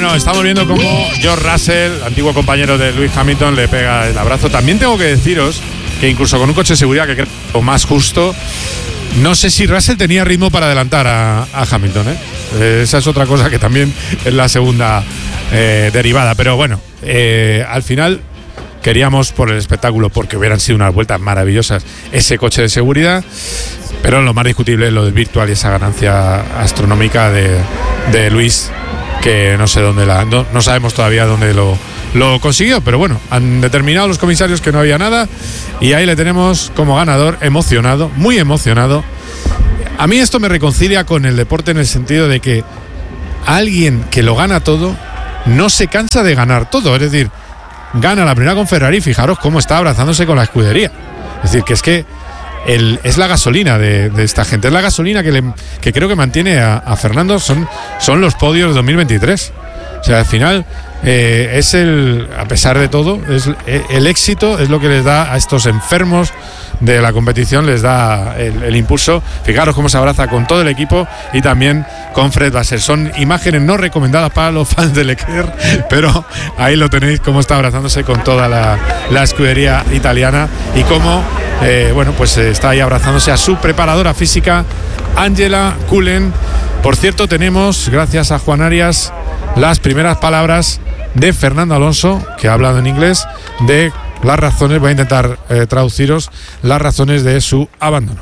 Bueno, estamos viendo cómo George Russell, antiguo compañero de Lewis Hamilton, le pega el abrazo. También tengo que deciros que incluso con un coche de seguridad que creo más justo, no sé si Russell tenía ritmo para adelantar a Hamilton, Esa es otra cosa que también es la segunda derivada. Pero bueno, al final queríamos por el espectáculo, porque hubieran sido unas vueltas maravillosas, ese coche de seguridad. Pero lo más discutible es lo del virtual y esa ganancia astronómica de Luis, que no sé dónde no sabemos todavía dónde lo consiguió, pero bueno, han determinado los comisarios que no había nada y ahí le tenemos como ganador, emocionado, muy emocionado. A mí esto me reconcilia con el deporte en el sentido de que alguien que lo gana todo no se cansa de ganar todo, es decir, gana la primera con Ferrari, fijaros cómo está abrazándose con la escudería, es decir, que es la gasolina de esta gente, es la gasolina que creo que mantiene a Fernando, son los podios de 2023. O sea, al final a pesar de todo, el éxito es lo que les da a estos enfermos de la competición, les da el impulso. Fijaros cómo se abraza con todo el equipo y también con Fred Vasseur. Son imágenes no recomendadas para los fans de Leclerc, pero ahí lo tenéis, cómo está abrazándose con toda la escudería italiana y cómo pues está ahí abrazándose a su preparadora física, Angela Cullen. Por cierto, tenemos, gracias a Juan Arias, las primeras palabras de Fernando Alonso, que ha hablado en inglés, de las razones, voy a intentar traduciros las razones de su abandono.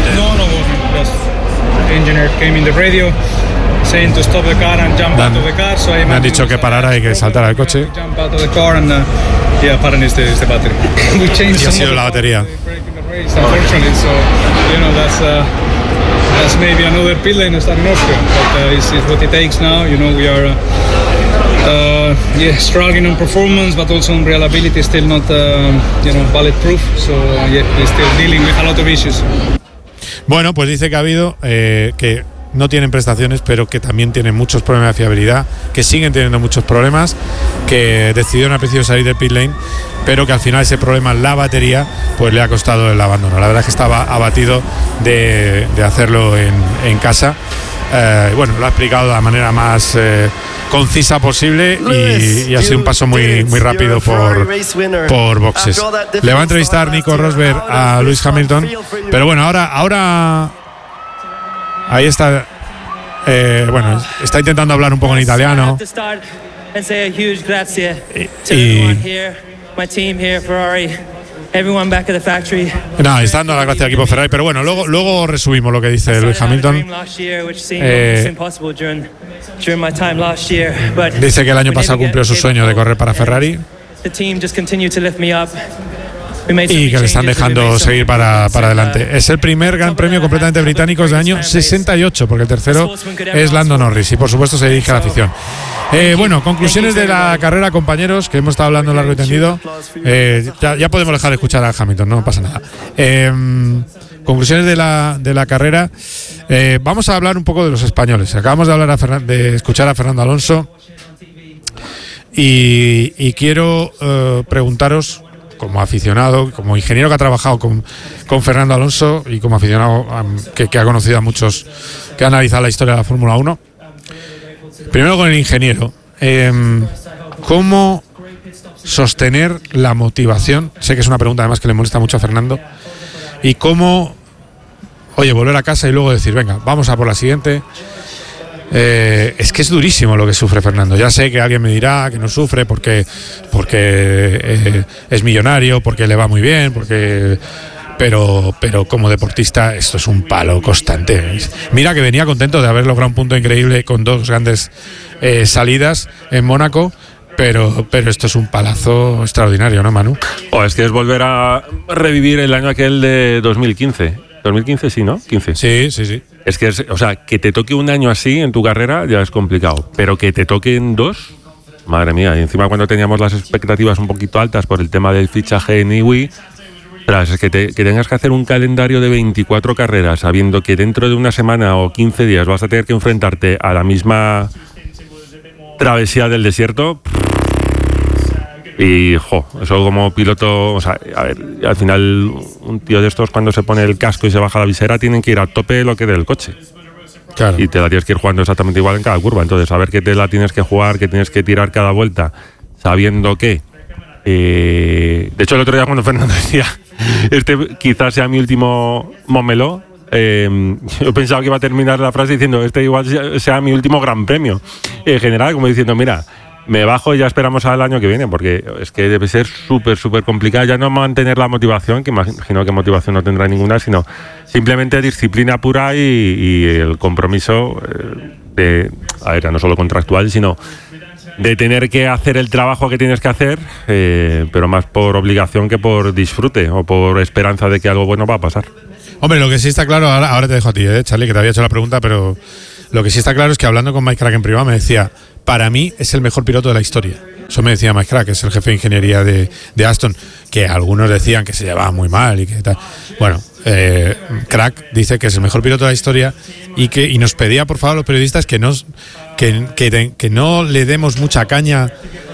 Me han dicho que parara y que saltara el coche. Y ha sido la batería. That's maybe another pit lane starting Austria, but it's what it takes now. We are struggling on performance, but also on reliability, still not bulletproof. So we're still dealing with a lot of issues. Bueno, pues dice que ha habido que no tienen prestaciones, pero que también tienen muchos problemas de fiabilidad, que siguen teniendo muchos problemas, que decidieron al principio salir del pit lane, pero que al final ese problema, la batería, pues le ha costado el abandono. La verdad es que estaba abatido de hacerlo en casa. Bueno, lo ha explicado de la manera más concisa posible y ha sido un paso muy, muy rápido por boxes. Le va a entrevistar Nico Rosberg a Lewis Hamilton, pero bueno, ahora ahí está, está intentando hablar un poco en italiano. No, está dando las gracias al equipo Ferrari, pero bueno, luego resumimos lo que dice Lewis Hamilton. Dice que el año pasado cumplió su sueño de correr para Ferrari y que le están dejando seguir para adelante. Es el primer gran premio completamente británico del año 68, porque el tercero es Lando Norris y por supuesto se dirige a la afición. Bueno, conclusiones de la carrera, compañeros, que hemos estado hablando largo y tendido. Ya podemos dejar de escuchar a Hamilton, no pasa nada. Conclusiones de la carrera. Vamos a hablar un poco de los españoles. Acabamos de escuchar a Fernando Alonso y quiero preguntaros, como aficionado, como ingeniero que ha trabajado con Fernando Alonso y como aficionado que ha conocido a muchos que ha analizado la historia de la Fórmula 1. Primero con el ingeniero. ¿Cómo sostener la motivación? Sé que es una pregunta además que le molesta mucho a Fernando. ¿Y cómo, volver a casa y luego decir, venga, vamos a por la siguiente? Es que es durísimo lo que sufre Fernando. Ya sé que alguien me dirá que no sufre porque es millonario, porque le va muy bien, pero como deportista esto es un palo constante. Mira que venía contento de haber logrado un punto increíble con dos grandes salidas en Mónaco, pero esto es un palazo extraordinario, ¿no, Manu? Es que es volver a revivir el año aquel de 2015. 2015 sí, ¿no? 15. Sí. Es que, que te toque un año así en tu carrera ya es complicado, pero que te toquen dos, madre mía. Y encima cuando teníamos las expectativas un poquito altas por el tema del fichaje en Iwi, es que tengas que hacer un calendario de 24 carreras, sabiendo que dentro de una semana o 15 días vas a tener que enfrentarte a la misma travesía del desierto. Y, eso como piloto, al final un tío de estos cuando se pone el casco y se baja la visera tienen que ir a tope lo que dé el coche. Claro. Y te la tienes que ir jugando exactamente igual en cada curva. Entonces, saber que te la tienes que jugar, que tienes que tirar cada vuelta, sabiendo que... de hecho, el otro día cuando Fernando decía, quizás sea mi último Montmeló, yo pensaba que iba a terminar la frase diciendo, igual sea mi último gran premio. En general, como diciendo, mira, me bajo y ya esperamos al año que viene, porque es que debe ser súper, súper complicado ya no mantener la motivación, que imagino que motivación no tendrá ninguna, sino simplemente disciplina pura y el compromiso no solo contractual, sino de tener que hacer el trabajo que tienes que hacer, pero más por obligación que por disfrute o por esperanza de que algo bueno va a pasar. Hombre, lo que sí está claro, ahora te dejo a ti, Charlie, que te había hecho la pregunta, pero lo que sí está claro es que hablando con Mike Crack en privado me decía, para mí es el mejor piloto de la historia. Eso me decía Mike Crack, que es el jefe de ingeniería de Aston, que algunos decían que se llevaba muy mal y que tal. Bueno, Crack dice que es el mejor piloto de la historia y nos pedía, por favor, a los periodistas que no le demos mucha caña,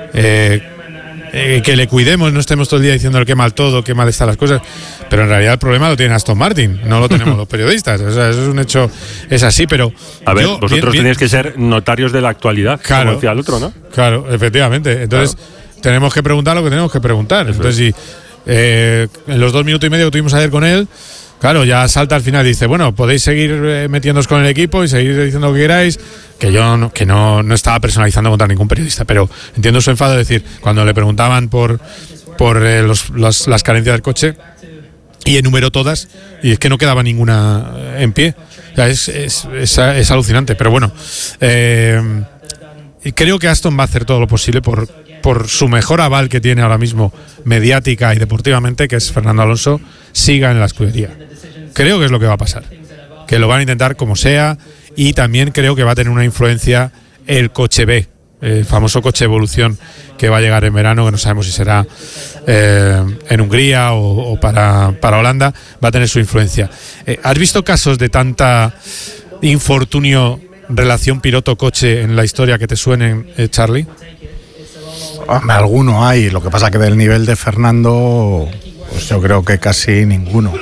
que le cuidemos, no estemos todo el día diciendo qué mal todo, qué mal están las cosas, pero en realidad el problema lo tiene Aston Martin, no lo tenemos los periodistas. O sea, eso es un hecho, es así, pero... A ver, vosotros tenéis que ser notarios de la actualidad, claro, como decía el otro, ¿no? Claro, efectivamente. Entonces, tenemos que preguntar lo que tenemos que preguntar. Eso entonces, si en los 2 minutos y medio que tuvimos ayer con él, claro, ya salta al final y dice, bueno, podéis seguir metiéndoos con el equipo y seguir diciendo lo que queráis, que yo no estaba personalizando contra ningún periodista, pero entiendo su enfado de decir, cuando le preguntaban por las carencias del coche, y enumeró todas, y es que no quedaba ninguna en pie. O sea, es alucinante, pero bueno, creo que Aston va a hacer todo lo posible por su mejor aval que tiene ahora mismo mediática y deportivamente, que es Fernando Alonso, siga en la escudería. Creo que es lo que va a pasar, que lo van a intentar como sea, y también creo que va a tener una influencia el coche B, el famoso coche evolución que va a llegar en verano, que no sabemos si será en Hungría o para Holanda, va a tener su influencia. ¿Has visto casos de tanta infortunio relación piloto-coche en la historia que te suenen, Charlie? Hombre, alguno hay, lo que pasa que del nivel de Fernando, pues yo creo que casi ninguno.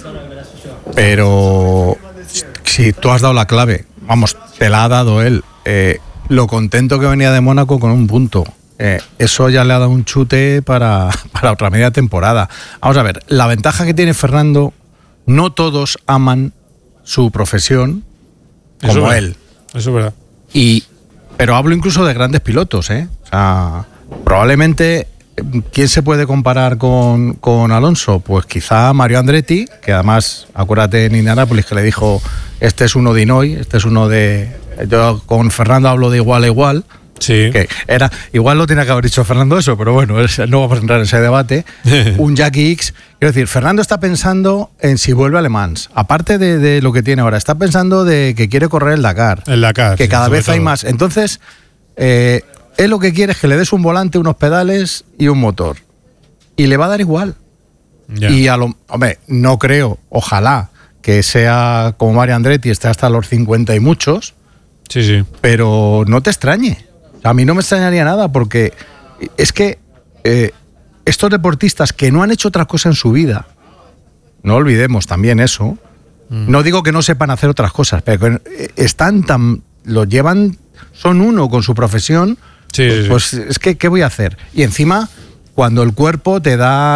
Pero si tú has dado la clave, vamos, te la ha dado él. Lo contento que venía de Mónaco con un punto. Eso ya le ha dado un chute para otra media temporada. Vamos a ver, la ventaja que tiene Fernando, no todos aman su profesión como él. Eso es verdad. Pero hablo incluso de grandes pilotos, ¿eh? O sea, probablemente, ¿quién se puede comparar con Alonso? Pues quizá Mario Andretti, que además, acuérdate en Indianápolis que le dijo, este es uno de Inouye, este es uno de... Yo con Fernando hablo de igual a igual. Sí. Que igual lo tenía que haber dicho Fernando eso, pero bueno, no vamos a entrar en ese debate. Un Jackie X. Quiero decir, Fernando está pensando en si vuelve a Le Mans. Aparte de lo que tiene ahora, está pensando de que quiere correr el Dakar. El Dakar. Que cada vez hay más. Entonces, él lo que quiere es que le des un volante, unos pedales y un motor. Y le va a dar igual. Ya. Y hombre, no creo, ojalá, que sea como Mario Andretti, esté hasta los 50 y muchos. Sí. Pero no te extrañe. A mí no me extrañaría nada, porque es que estos deportistas que no han hecho otra cosa en su vida, no olvidemos también eso, no digo que no sepan hacer otras cosas, pero lo llevan, son uno con su profesión, pues es que, ¿qué voy a hacer? Y encima, cuando el cuerpo te da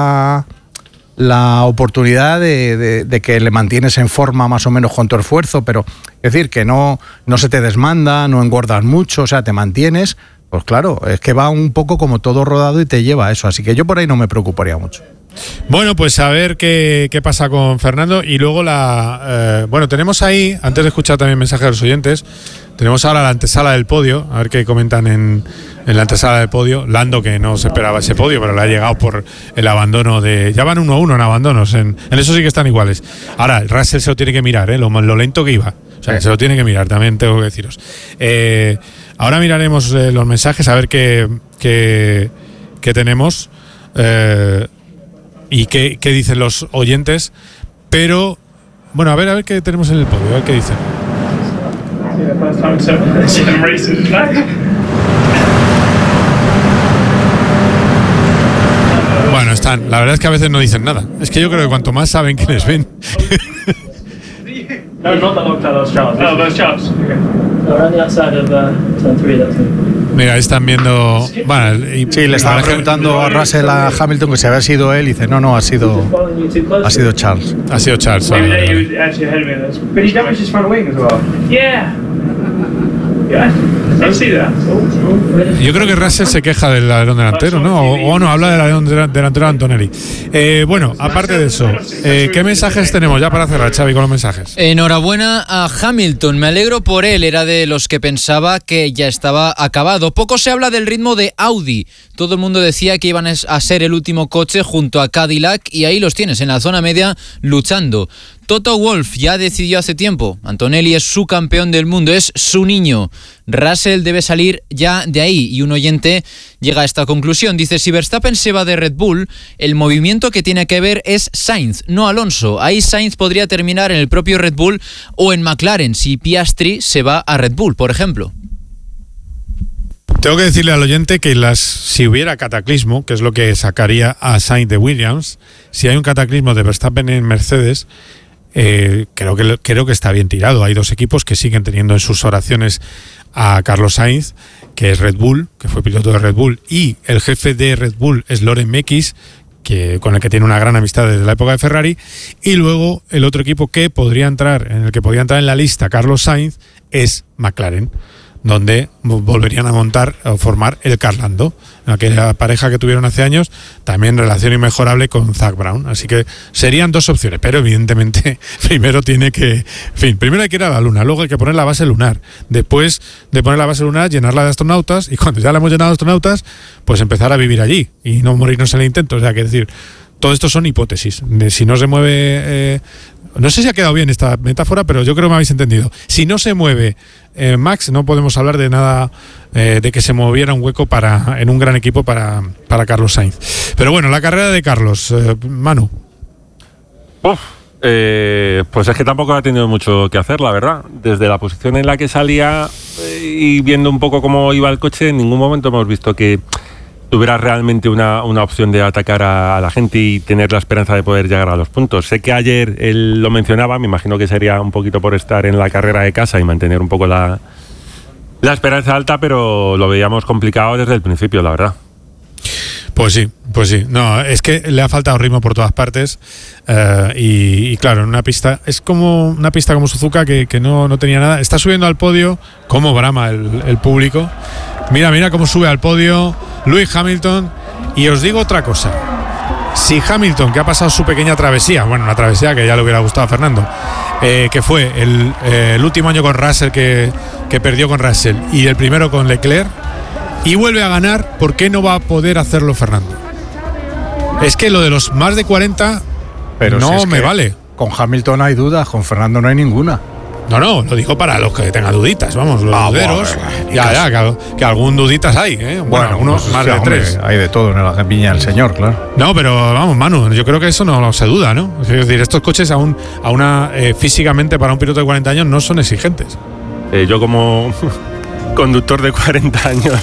la oportunidad de que le mantienes en forma más o menos con tu esfuerzo, pero es decir, que no se te desmanda, no engordas mucho, o sea, te mantienes, pues claro, es que va un poco como todo rodado y te lleva a eso, así que yo por ahí no me preocuparía mucho. Bueno, pues a ver qué pasa con Fernando. Y luego bueno, tenemos ahí, antes de escuchar también mensajes de los oyentes, tenemos ahora la antesala del podio, a ver qué comentan en la antesala del podio. Lando, que no se esperaba ese podio, pero le ha llegado por el abandono ya van 1-1 en abandonos, en eso sí que están iguales. Ahora, Russell se lo tiene que mirar, lo lento que iba, o sea, se lo tiene que mirar, también tengo que deciros. Ahora miraremos los mensajes, a ver qué tenemos y qué dicen los oyentes, pero bueno, a ver qué tenemos en el podio, a ver qué dicen. Bueno, la verdad es que a veces no dicen nada. Es que yo creo que cuanto más saben que les ven. No, not the Longtail, those Charles. Oh, those Charles. Okay. Around the outside of turn 3, that's me. Mira, están viendo. Bueno, Sí, le estaba preguntando a Russell a Hamilton que si había sido él y dice, no, ha sido Charles. Ha sido Charles. Maybe he was actually ahead of me in this. But he damaged his front wing as well. Yeah. Yeah, I see that. Yo creo que Russell se queja del alerón delantero, ¿no? O no, habla del alerón delantero de Antonelli. Bueno, aparte de eso, ¿qué mensajes tenemos ya para cerrar, Xavi, con los mensajes? Enhorabuena a Hamilton, me alegro por él, era de los que pensaba que ya estaba acabado. Poco se habla del ritmo de Audi, todo el mundo decía que iban a ser el último coche junto a Cadillac y ahí los tienes, en la zona media, luchando. Toto Wolff ya decidió hace tiempo, Antonelli es su campeón del mundo, es su niño. Russell debe salir ya de ahí y un oyente llega a esta conclusión. Dice, si Verstappen se va de Red Bull, el movimiento que tiene que ver es Sainz, no Alonso. Ahí Sainz podría terminar en el propio Red Bull o en McLaren si Piastri se va a Red Bull, por ejemplo. Tengo que decirle al oyente que si hubiera cataclismo, que es lo que sacaría a Sainz de Williams, si hay un cataclismo de Verstappen en Mercedes, creo que está bien tirado. Hay dos equipos que siguen teniendo en sus oraciones a Carlos Sainz, que es Red Bull, que fue piloto de Red Bull, y el jefe de Red Bull es Loren Mekies, con el que tiene una gran amistad desde la época de Ferrari, y luego el otro equipo en el que podría entrar en la lista Carlos Sainz es McLaren, donde volverían a montar o formar el Carlando, aquella pareja que tuvieron hace años, también relación inmejorable con Zak Brown. Así que serían dos opciones, pero evidentemente primero hay que ir a la Luna, luego hay que poner la base lunar, después de poner la base lunar, llenarla de astronautas, y cuando ya la hemos llenado de astronautas, pues empezar a vivir allí y no morirnos en el intento. O sea, que decir, todo esto son hipótesis. Si no se mueve... no sé si ha quedado bien esta metáfora, pero yo creo que me habéis entendido. Si no se mueve Max, no podemos hablar de nada de que se moviera un hueco en un gran equipo para Carlos Sainz. Pero bueno, la carrera de Carlos, Manu. Pues es que tampoco ha tenido mucho que hacer, la verdad. Desde la posición en la que salía y viendo un poco cómo iba el coche, en ningún momento hemos visto que tuviera realmente una opción de atacar a la gente y tener la esperanza de poder llegar a los puntos. Sé que ayer él lo mencionaba, me imagino que sería un poquito por estar en la carrera de casa y mantener un poco la esperanza alta, pero lo veíamos complicado desde el principio, la verdad. Pues sí. No, es que le ha faltado ritmo por todas partes y claro, en una pista, es como una pista como Suzuka que no tenía nada. Está subiendo al podio, como brama el público. Mira cómo sube al podio Lewis Hamilton. Y os digo otra cosa. Si Hamilton, que ha pasado su pequeña travesía, bueno, una travesía que ya le hubiera gustado a Fernando, que fue el último año con Russell, que perdió con Russell, y el primero con Leclerc, y vuelve a ganar, ¿por qué no va a poder hacerlo Fernando? Es que lo de los más de 40 pero no si es me vale. Con Hamilton hay dudas, con Fernando no hay ninguna. No, lo digo para los que tengan duditas, vamos, los duderos. Que algún duditas hay, ¿eh? Bueno, unos pues más de 3. Hay de todo en la viña del señor, claro. No, pero vamos, Manu, yo creo que eso no se duda, ¿no? Es decir, estos coches físicamente para un piloto de 40 años no son exigentes. Yo como conductor de 40 años.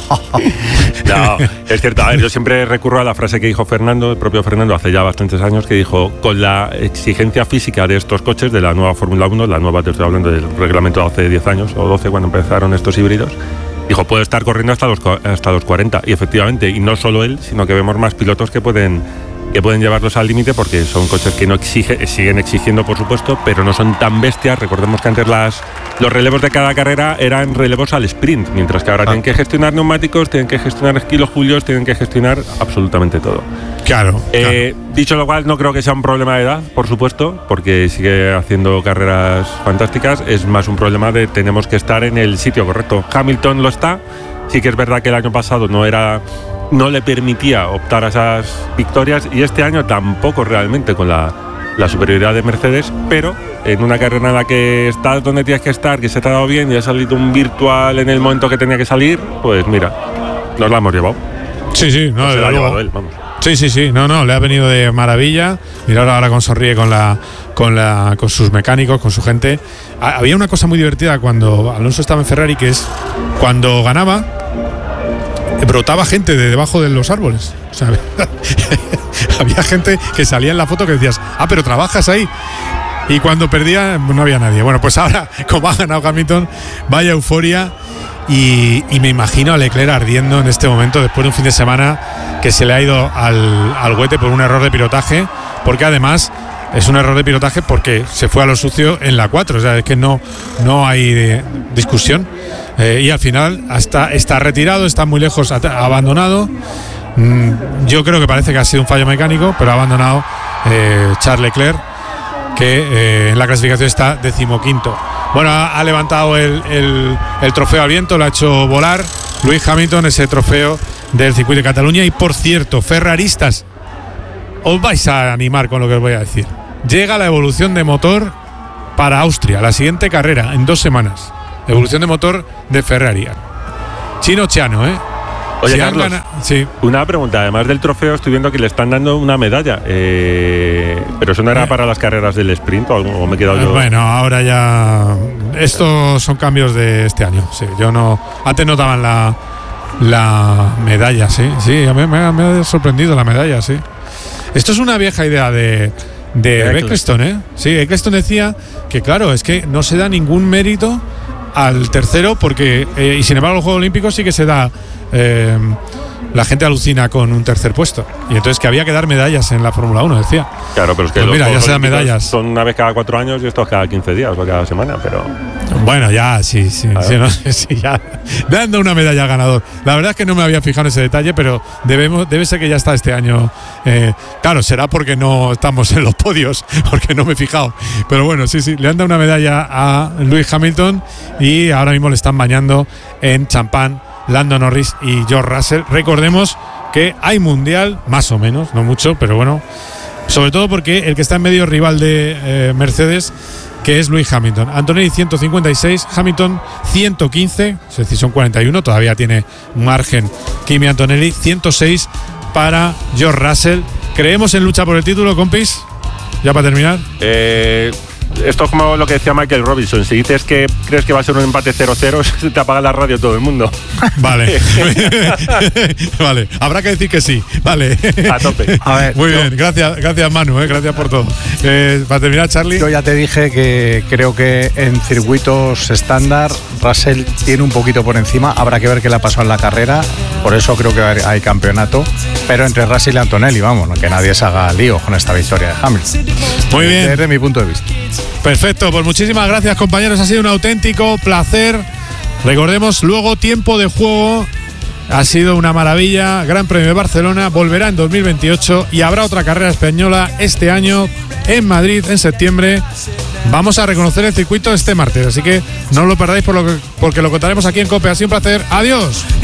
No, es cierto. A ver, yo siempre recurro a la frase que dijo Fernando, el propio Fernando, hace ya bastantes años, que dijo, con la exigencia física de estos coches, de la nueva Fórmula 1, la nueva, te estoy hablando del reglamento de hace 10 años, o 12, cuando empezaron estos híbridos, dijo, puedo estar corriendo hasta los 40. Y efectivamente, y no solo él, sino que vemos más pilotos que pueden llevarlos al límite, porque son coches que no siguen exigiendo, por supuesto, pero no son tan bestias. Recordemos que antes los relevos de cada carrera eran relevos al sprint, mientras que ahora tienen que gestionar neumáticos, tienen que gestionar kilojulios, tienen que gestionar absolutamente todo. Claro. Dicho lo cual, no creo que sea un problema de edad, por supuesto, porque sigue haciendo carreras fantásticas. Es más un problema de tenemos que estar en el sitio correcto. Hamilton lo está. Sí que es verdad que el año pasado no le permitía optar a esas victorias, y este año tampoco realmente, con la superioridad de Mercedes, pero en una carrera en la que estás donde tienes que estar, que se te ha dado bien y ha salido un virtual en el momento que tenía que salir, pues mira, nos la hemos llevado. Sí, no, se la ha llevado él, vamos. Sí, no, le ha venido de maravilla. Mira ahora con sonríe con sus mecánicos, con su gente. Había una cosa muy divertida cuando Alonso estaba en Ferrari, que es cuando ganaba, brotaba gente de debajo de los árboles. O sea, había gente que salía en la foto que decías, pero trabajas ahí. y cuando perdía no había nadie. Bueno, pues ahora, como ha ganado Hamilton, vaya euforia. Y me imagino a Leclerc ardiendo en este momento después de un fin de semana que se le ha ido al huete por un error de pilotaje, porque además es un error de pilotaje porque se fue a lo sucio en la 4, o sea, es que no hay discusión. Y al final está retirado, está muy lejos, ha abandonado. Yo creo que parece que ha sido un fallo mecánico, pero ha abandonado Charles Leclerc, que en la clasificación está 15º. Bueno, ha levantado el trofeo al viento, lo ha hecho volar Lewis Hamilton, ese trofeo del circuito de Cataluña. Y por cierto, ferraristas, os vais a animar con lo que os voy a decir. Llega la evolución de motor para Austria, la siguiente carrera, en 2 semanas. Evolución de motor de Ferrari. Chino, ¿eh? Oye, Si Carlos, sí. Una pregunta. Además del trofeo, estoy viendo que le están dando una medalla. Pero eso no era para las carreras del sprint, o me he quedado yo. Bueno, ahora ya. Estos son cambios de este año. Sí, yo no. Antes no daban la medalla, sí. Sí, me ha sorprendido la medalla, sí. Esto es una vieja idea de Eccleston, ¿eh? Sí, Eccleston decía que, claro, es que no se da ningún mérito al tercero porque. Y sin embargo, los Juegos Olímpicos sí que se da. La gente alucina con un tercer puesto y entonces que había que dar medallas en la Fórmula 1, decía. Claro, pero es que pues los mira, ya Juegos se dan Olímpicos medallas. son una vez cada 4 años y estos cada 15 días o cada semana, pero. Bueno, ya, sí, no sé si ya dando una medalla al ganador. La verdad es que no me había fijado en ese detalle, pero debe ser que ya está este año. Claro, será porque no estamos en los podios, porque no me he fijado. Pero bueno, sí, le han dado una medalla a Lewis Hamilton y ahora mismo le están bañando en champán Lando Norris y George Russell. Recordemos que hay mundial, más o menos, no mucho, pero bueno, sobre todo porque el que está en medio rival de Mercedes, que es Lewis Hamilton. Antonelli 156, Hamilton 115, es decir, son 41, todavía tiene margen Kimi Antonelli, 106 para George Russell. ¿Creemos en lucha por el título, compis? Ya para terminar. Esto es como lo que decía Michael Robinson. Si dices que crees que va a ser un empate 0-0, se te apaga la radio todo el mundo. Vale. Vale. Habrá que decir que sí. Vale. A tope. A ver, muy bien. Gracias Manu. Gracias por todo. Para terminar, Charlie. Yo ya te dije que creo que en circuitos estándar Russell tiene un poquito por encima. Habrá que ver qué le ha pasado en la carrera. Por eso creo que hay campeonato. Pero entre Russell y Antonelli, vamos, que nadie se haga lío con esta victoria de Hamilton. Muy bien. Desde mi punto de vista. Perfecto, pues muchísimas gracias, compañeros, ha sido un auténtico placer. Recordemos, luego tiempo de juego, ha sido una maravilla. Gran Premio de Barcelona volverá en 2028 y habrá otra carrera española este año en Madrid en septiembre. Vamos a reconocer el circuito este martes, así que no lo perdáis porque lo contaremos aquí en COPE. Ha sido un placer, adiós.